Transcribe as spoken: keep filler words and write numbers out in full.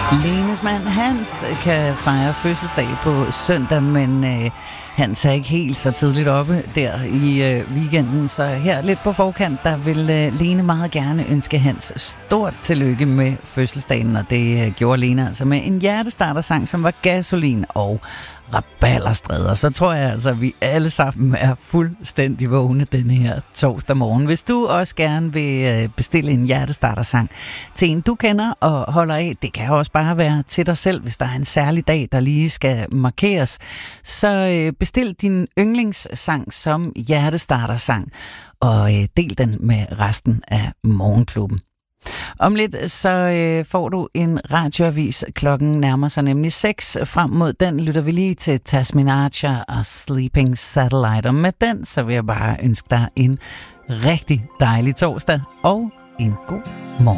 Lenes mand Hans kan fejre fødselsdag på søndag, men øh, Hans er ikke helt så tidligt oppe der i øh, weekenden, så her lidt på forkant, der vil øh, Lene meget gerne ønske Hans stort tillykke med fødselsdagen, og det øh, gjorde Lene altså med en hjertestartersang, som var Gasolin og Rabalderstræder. Så tror jeg altså, at vi alle sammen er fuldstændig vågne den her torsdag morgen. Hvis du også gerne vil bestille en hjertestartersang til en, du kender og holder af, det kan også bare være til dig selv, hvis der er en særlig dag, der lige skal markeres, så bestil din yndlingssang som hjertestartersang og del den med resten af Morgenklubben. Om lidt så øh, får du en radioavis. Klokken nærmer sig nemlig seks. Frem mod den lytter vi lige til Tasmin Archer og Sleeping Satellite. Og med den så vil jeg bare ønske dig en rigtig dejlig torsdag og en god morgen.